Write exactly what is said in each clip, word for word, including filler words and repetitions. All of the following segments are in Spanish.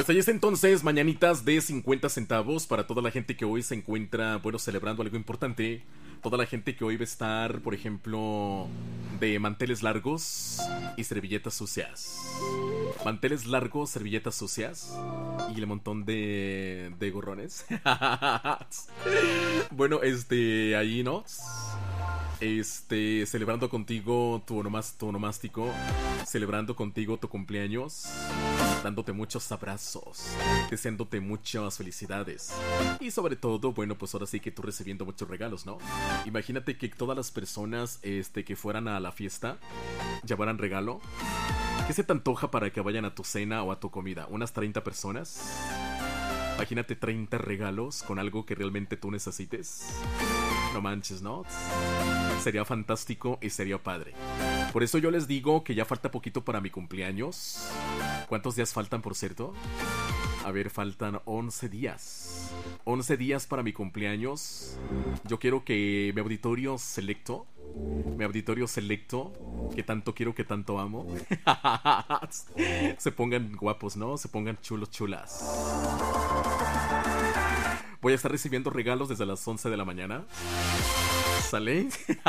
Hasta ahí está entonces, mañanitas de cincuenta centavos para toda la gente que hoy se encuentra, bueno, celebrando algo importante. Toda la gente que hoy va a estar, por ejemplo, de manteles largos y servilletas sucias. Manteles largos, servilletas sucias y el montón de, de gorrones. Bueno, este, ahí, ¿no? Este, celebrando contigo tu, onomás, tu onomástico, celebrando contigo tu cumpleaños, dándote muchos abrazos, deseándote muchas felicidades. Y sobre todo, bueno, pues ahora sí que tú recibiendo muchos regalos, ¿no? Imagínate que todas las personas este, que fueran a la fiesta llevaran regalo. ¿Qué se te antoja para que vayan a tu cena o a tu comida? ¿Unas treinta personas? Imagínate treinta regalos con algo que realmente tú necesites. No manches, ¿no? Sería fantástico y sería padre. Por eso yo les digo que ya falta poquito para mi cumpleaños. ¿Cuántos días faltan, por cierto? A ver, faltan once días. once días para mi cumpleaños. Yo quiero que mi auditorio selecto, mi auditorio selecto, que tanto quiero, que tanto amo, se pongan guapos, ¿no? Se pongan chulos, chulas. Voy a estar recibiendo regalos desde las once de la mañana. ¿Sale?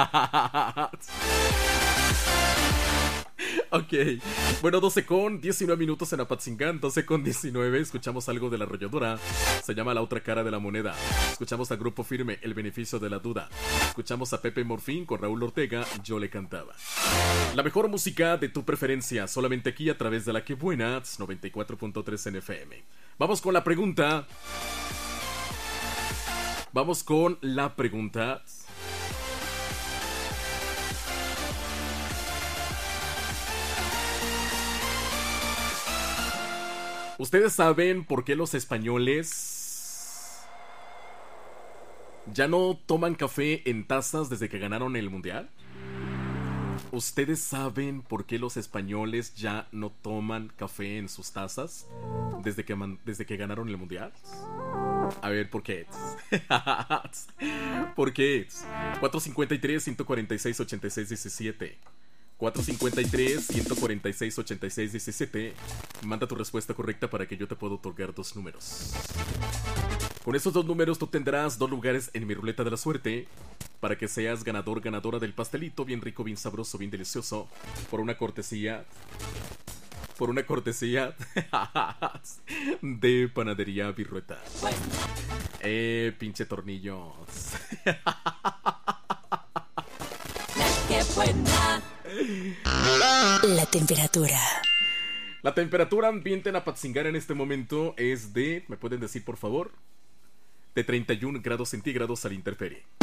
Ok. Bueno, doce con diecinueve minutos en Apatzingán. doce con diecinueve. Escuchamos algo de La Arrolladora. Se llama La Otra Cara de la Moneda. Escuchamos a Grupo Firme, El Beneficio de la Duda. Escuchamos a Pepe Morfín con Raúl Ortega, Yo le cantaba. La mejor música de tu preferencia, solamente aquí a través de La Que Buena, noventa y cuatro punto tres en F M. Vamos con la pregunta. Vamos con la pregunta. ¿Ustedes saben por qué los españoles ya no toman café en tazas desde que ganaron el mundial? ¿Ustedes saben por qué los españoles ya no toman café en sus tazas desde que, man- desde que ganaron el mundial? A ver, ¿por qué? ¿Por qué? cuatro cinco tres, uno cuatro seis, ocho seis uno siete. cuatro cinco tres, uno cuatro seis, ocho seis uno siete. Manda tu respuesta correcta para que yo te pueda otorgar dos números. Con esos dos números tú tendrás dos lugares en mi ruleta de la suerte para que seas ganador, ganadora del pastelito bien rico, bien sabroso, bien delicioso, por una cortesía... Por una cortesía de Panadería Virrueta. Eh, pinche tornillos. ¡Qué buena! La temperatura. La temperatura ambiente en Apatzingán en este momento es de... ¿Me pueden decir, por favor? De treinta y un grados centígrados al intemperie.